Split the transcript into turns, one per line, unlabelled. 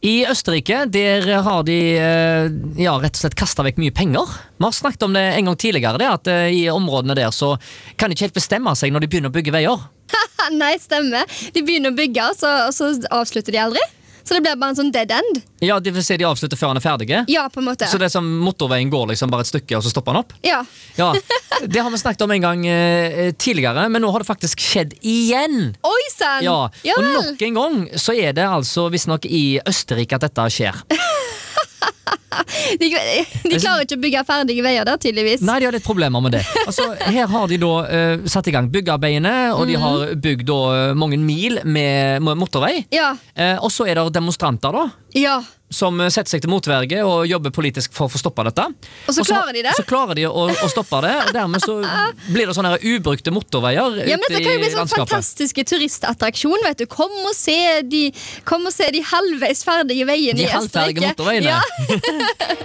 I Østerrike, der har de rett og slett kastet vekk mye penger. Vi har snakket om det en gang tidligere, det, at i områdene der så kan de ikke helt bestemme seg når de begynner å bygge veier.
Nei, stemmer. De begynner å bygge, og så avslutter de aldri. Så det blir bare en sånn dead end.
Ja, det vil si de avslutter før han ferdige.
Ja, på en måte.
Så det er som motorveien går liksom bare et stykke, og så stopper han opp?
Ja.
Ja, det har vi snakket om en gang tidligere, men nå har det faktisk skjedd igjen.
Oi, sann!
Ja,
Ja
og
vel.
nok en gang så er det altså visstnok i Østerrike at dette skjer.
De klarer ikke å bygge ferdige veier der, tydeligvis.
Nei, de har litt problemer med det. Altså, her har de da satt i gang byggearbeidene, og de har bygd da mange mil med motorvei.
Ja,
Og så er det demonstranter da,
ja.
som setter seg til motverge og jobber politisk for å få stoppet dette.
Og så klarer de det?
Så klarer de å stoppe det, og dermed så blir det sånne her ubrukte motorveier
Ja, men
ute
dette kan jo
i
bli sånn
landskapet.
fantastiske turistattraksjon, vet du. Kom og se de halvveis ferdige veiene
De
i
halvferdige
Østerrike.
motorveiene.
Ja.